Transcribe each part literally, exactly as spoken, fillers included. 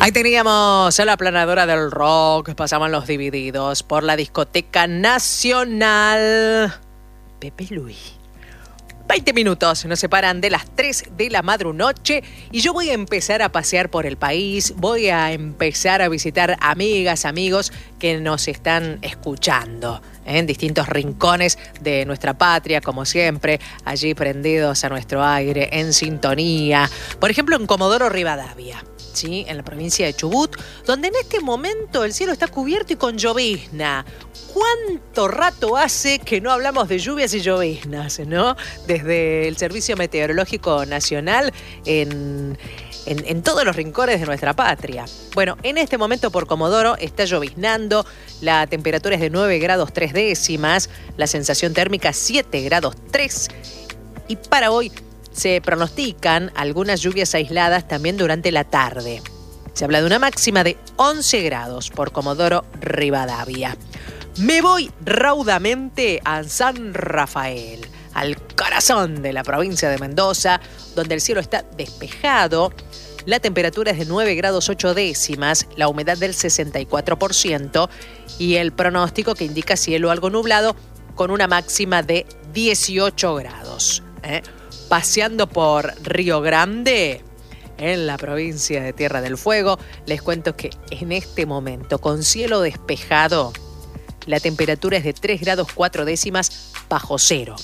Ahí teníamos a la aplanadora del rock, pasaban los divididos por la discoteca nacional. Pepe Luis. veinte minutos nos separan de las tres de la madrunoche y yo voy a empezar a pasear por el país, voy a empezar a visitar amigas, amigos que nos están escuchando en distintos rincones de nuestra patria, como siempre, allí prendidos a nuestro aire, en sintonía. Por ejemplo, en Comodoro Rivadavia, ¿sí? En la provincia de Chubut, donde en este momento el cielo está cubierto y con llovizna. ¿Cuánto rato hace que no hablamos de lluvias y lloviznas, ¿no? Desde el Servicio Meteorológico Nacional en, en, en todos los rincones de nuestra patria. Bueno, en este momento por Comodoro está lloviznando, la temperatura es de nueve grados tres décimas, la sensación térmica siete grados tres, y para hoy se pronostican algunas lluvias aisladas también durante la tarde. Se habla de una máxima de once grados por Comodoro Rivadavia. Me voy raudamente a San Rafael, al corazón de la provincia de Mendoza, donde el cielo está despejado, la temperatura es de nueve grados ocho décimas, la humedad del sesenta y cuatro por ciento y el pronóstico que indica cielo algo nublado con una máxima de dieciocho grados. ¿eh? Paseando por Río Grande, en la provincia de Tierra del Fuego, les cuento que en este momento, con cielo despejado, la temperatura es de tres grados cuatro décimas bajo cero.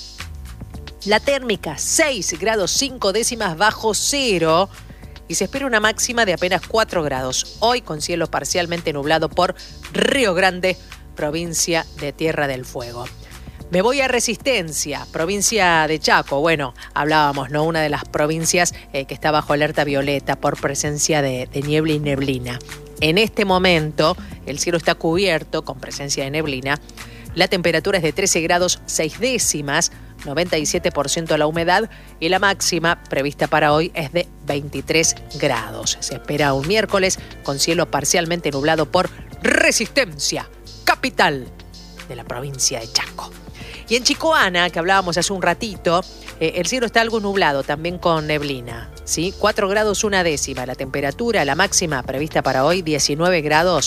La térmica seis grados cinco décimas bajo cero y se espera una máxima de apenas cuatro grados. Hoy con cielo parcialmente nublado por Río Grande, provincia de Tierra del Fuego. Me voy a Resistencia, provincia de Chaco. Bueno, hablábamos, ¿no? Una de las provincias eh, que está bajo alerta violeta por presencia de, de niebla y neblina. En este momento, el cielo está cubierto con presencia de neblina. La temperatura es de trece grados seis décimas, noventa y siete por ciento la humedad y la máxima prevista para hoy es de veintitrés grados. Se espera un miércoles con cielo parcialmente nublado por Resistencia, capital de la provincia de Chaco. Y en Chicoana, que hablábamos hace un ratito, eh, el cielo está algo nublado, también con neblina, ¿sí? cuatro grados una décima, la temperatura, la máxima prevista para hoy, diecinueve grados,